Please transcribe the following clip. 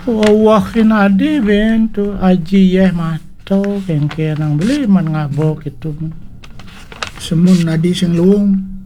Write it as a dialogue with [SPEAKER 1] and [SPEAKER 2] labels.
[SPEAKER 1] Wawakin adi ben tu aji mato kengke nang beli man ngabo gitu.
[SPEAKER 2] Semun nadi sing luwung